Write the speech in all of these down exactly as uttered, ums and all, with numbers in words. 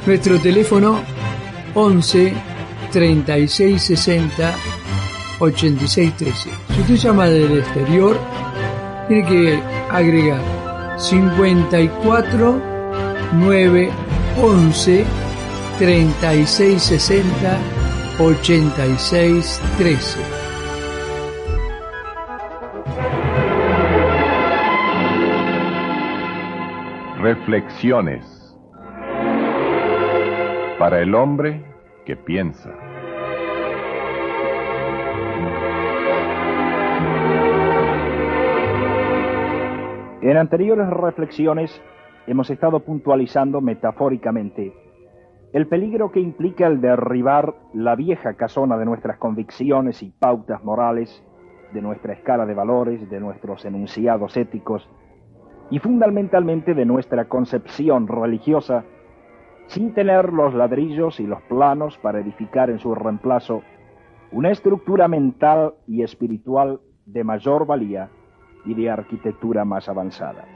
Nuestro teléfono once treinta y seis sesenta ochenta y seis trece. Si usted llama del exterior, tiene que agregar cincuenta y cuatro nueve once treinta y seis sesenta ochenta y seis trece. Reflexiones para el hombre que piensa. En anteriores reflexiones hemos estado puntualizando metafóricamente el peligro que implica el derribar la vieja casona de nuestras convicciones y pautas morales, de nuestra escala de valores, de nuestros enunciados éticos y fundamentalmente de nuestra concepción religiosa, sin tener los ladrillos y los planos para edificar en su reemplazo una estructura mental y espiritual de mayor valía y de arquitectura más avanzada.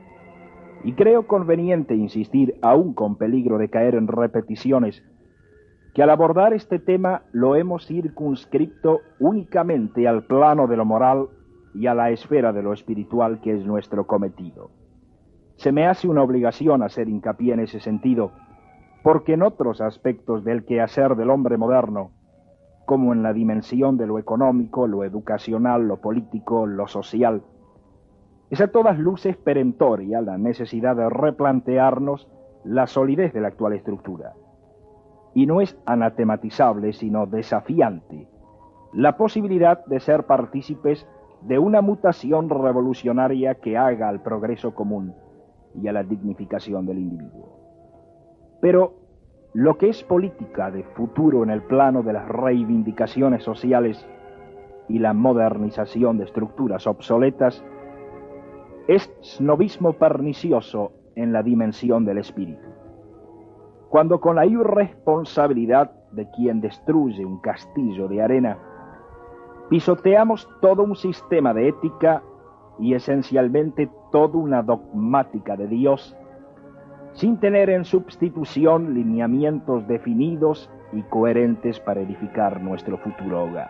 Y creo conveniente insistir, aún con peligro de caer en repeticiones, que al abordar este tema lo hemos circunscrito únicamente al plano de lo moral y a la esfera de lo espiritual, que es nuestro cometido. Se me hace una obligación hacer hincapié en ese sentido, porque en otros aspectos del quehacer del hombre moderno, como en la dimensión de lo económico, lo educacional, lo político, lo social, es a todas luces perentoria la necesidad de replantearnos la solidez de la actual estructura. Y no es anatematizable, sino desafiante, la posibilidad de ser partícipes de una mutación revolucionaria que haga al progreso común y a la dignificación del individuo. Pero lo que es política de futuro en el plano de las reivindicaciones sociales y la modernización de estructuras obsoletas es snobismo pernicioso en la dimensión del espíritu. Cuando con la irresponsabilidad de quien destruye un castillo de arena, pisoteamos todo un sistema de ética y esencialmente toda una dogmática de Dios, sin tener en sustitución lineamientos definidos y coherentes para edificar nuestro futuro hogar.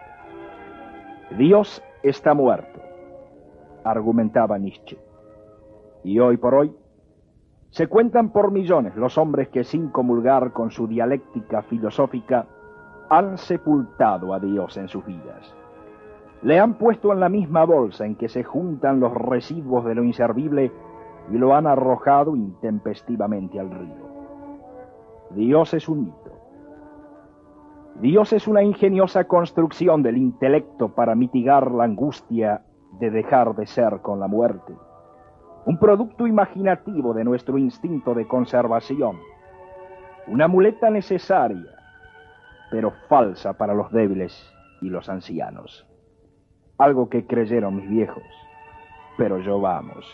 Dios está muerto, argumentaba Nietzsche, y hoy por hoy se cuentan por millones los hombres que, sin comulgar con su dialéctica filosófica, han sepultado a Dios en sus vidas. Le han puesto en la misma bolsa en que se juntan los residuos de lo inservible y lo han arrojado intempestivamente al río. Dios es un mito. Dios es una ingeniosa construcción del intelecto para mitigar la angustia de dejar de ser con la muerte. Un producto imaginativo de nuestro instinto de conservación. Una muleta necesaria, pero falsa para los débiles y los ancianos. Algo que creyeron mis viejos, pero yo vamos.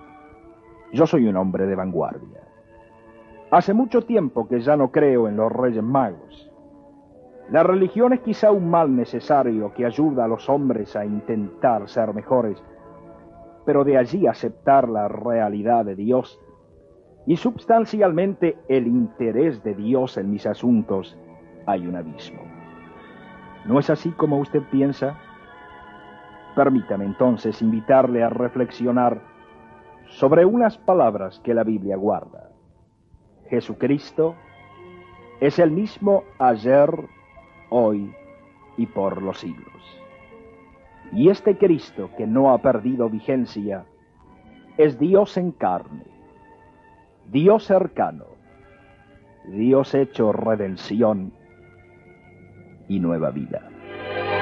Yo soy un hombre de vanguardia. Hace mucho tiempo que ya no creo en los Reyes Magos. La religión es quizá un mal necesario que ayuda a los hombres a intentar ser mejores, pero de allí aceptar la realidad de Dios y substancialmente el interés de Dios en mis asuntos, hay un abismo. ¿No es así como usted piensa? Permítame entonces invitarle a reflexionar sobre unas palabras que la Biblia guarda. Jesucristo es el mismo ayer, hoy y por los siglos. Y este Cristo, que no ha perdido vigencia, es Dios en carne, Dios cercano, Dios hecho redención y nueva vida.